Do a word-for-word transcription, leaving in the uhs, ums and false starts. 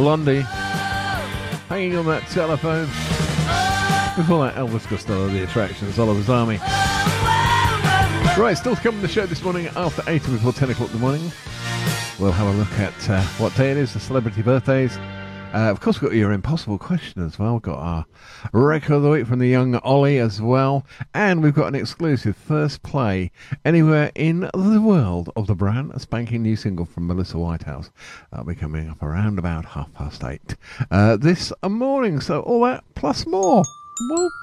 Blondie. Hanging on that telephone. Before that, Elvis Costello, The Attractions, Oliver's Army. Right, still to come on the show this morning after eight or before ten o'clock in the morning. We'll have a look at uh, what day it is, the celebrity birthdays. Uh, of course, we've got your impossible question as well. We've got our record of the week from the young Ollie as well. And we've got an exclusive first play anywhere in the world of the brand spanking new single from Melissa Whitehouse. That'll be coming up around about half past eight uh, this morning. So all that plus more. Well,